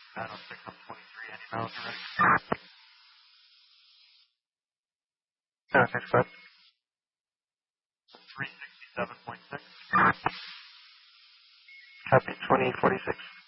Battle 6 up 23, any miles are ready. Next question. 367.6. Copy 2046.